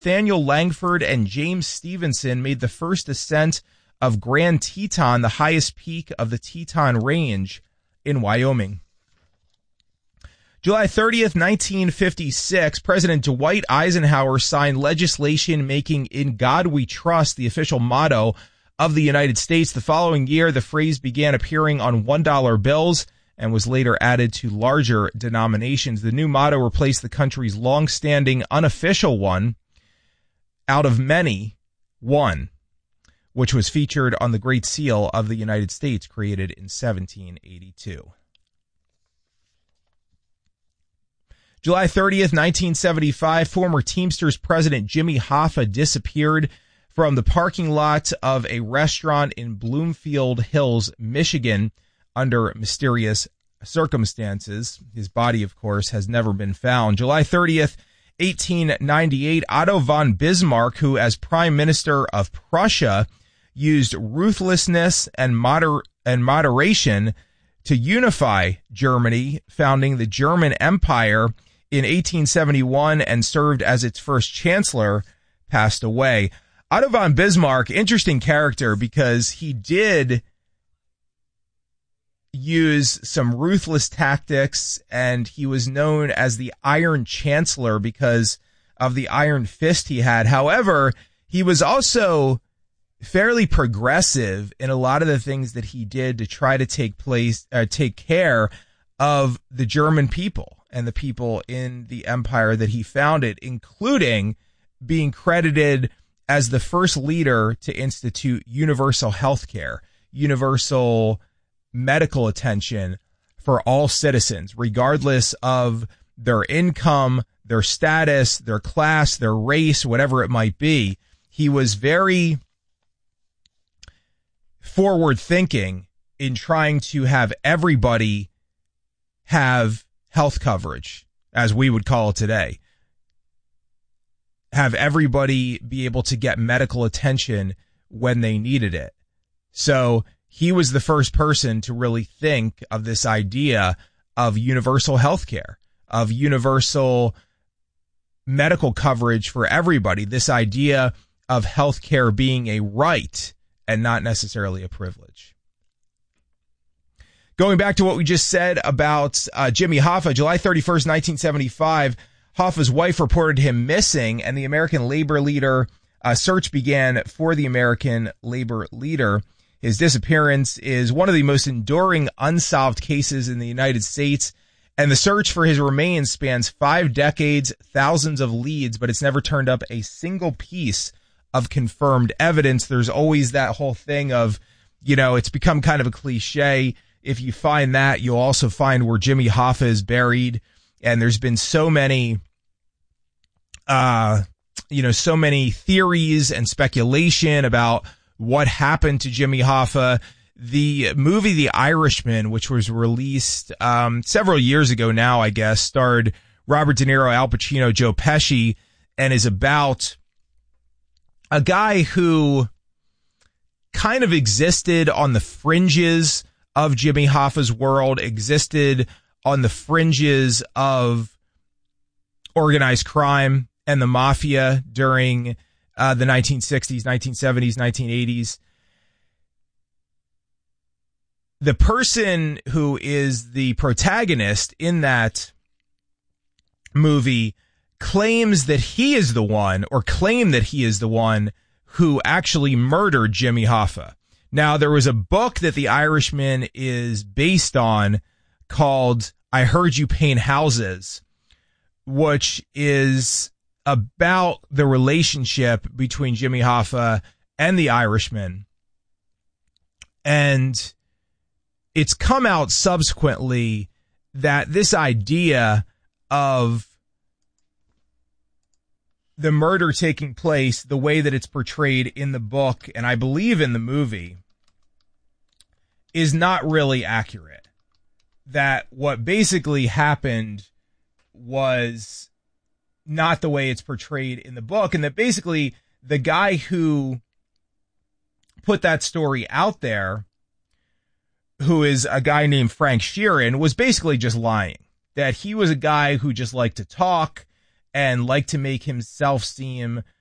Nathaniel Langford and James Stevenson made the first ascent of Grand Teton, the highest peak of the Teton Range in Wyoming. July 30th, 1956, President Dwight Eisenhower signed legislation making "In God We Trust" the official motto of the United States. The following year, the phrase began appearing on $1 bills and was later added to larger denominations. The new motto replaced the country's long-standing unofficial one, "Out of many, one," which was featured on the Great Seal of the United States, created in 1782. July 30th, 1975, former Teamsters president Jimmy Hoffa disappeared from the parking lot of a restaurant in Bloomfield Hills, Michigan, under mysterious circumstances. His body, of course, has never been found. July 30th, 1898, Otto von Bismarck, who as Prime Minister of Prussia used ruthlessness and moderation to unify Germany, founding the German Empire in 1871 and served as its first chancellor, passed away. Otto von Bismarck, interesting character because he did use some ruthless tactics, and he was known as the Iron Chancellor because of the iron fist he had. However, he was also fairly progressive in a lot of the things that he did to try to take care of the German people and the people in the empire that he founded, including being credited as the first leader to institute universal health care, universal medical attention for all citizens, regardless of their income, their status, their class, their race, whatever it might be. He was very forward thinking in trying to have everybody have health coverage, as we would call it today. Have everybody be able to get medical attention when they needed it. So he was the first person to really think of this idea of universal health care, of universal medical coverage for everybody, this idea of health care being a right and not necessarily a privilege. Going back to what we just said about Jimmy Hoffa, July 31st, 1975, Hoffa's wife reported him missing, and the American labor leader, search began for the American labor leader. His disappearance is one of the most enduring unsolved cases in the United States, and the search for his remains spans 5 decades, thousands of leads, but it's never turned up a single piece of confirmed evidence. There's always that whole thing of, it's become kind of a cliche. If you find that, you'll also find where Jimmy Hoffa is buried. And there's been so many theories and speculation about what happened to Jimmy Hoffa. The movie The Irishman, which was released several years ago now, I guess, starred Robert De Niro, Al Pacino, Joe Pesci, and is about a guy who kind of existed on the fringes of Jimmy Hoffa's world, existed on the fringes of organized crime and the mafia during the 1960s, 1970s, 1980s. The person who is the protagonist in that movie claims that he is the one, or claimed that he is the one, who actually murdered Jimmy Hoffa. Now, there was a book that The Irishman is based on called I Heard You Paint Houses, which is about the relationship between Jimmy Hoffa and The Irishman. And it's come out subsequently that this idea of the murder taking place the way that it's portrayed in the book, and I believe in the movie, is not really accurate. That what basically happened was not the way it's portrayed in the book, and that basically the guy who put that story out there, who is a guy named Frank Sheeran, was basically just lying. That he was a guy who just liked to talk, and liked to make himself seem